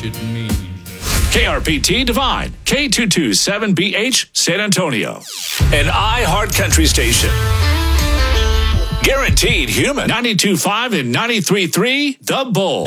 it mean. KRPT Divine, K227BH, San Antonio. An iHeart Country station. Guaranteed human. 92.5 and 93.3, The Bull.